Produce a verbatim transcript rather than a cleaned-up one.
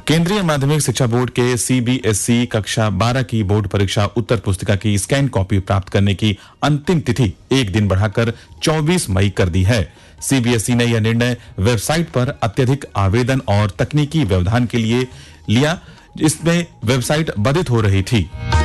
केंद्रीय माध्यमिक शिक्षा बोर्ड के सी बी एस ई कक्षा बारह की बोर्ड परीक्षा उत्तर पुस्तिका की स्कैन कॉपी प्राप्त करने की अंतिम तिथि एक दिन बढ़ाकर चौबीस मई कर दी है। सी बी एस ई ने यह निर्णय वेबसाइट पर अत्यधिक आवेदन और तकनीकी व्यवधान के लिए लिया, जिसमें वेबसाइट बाधित हो रही थी।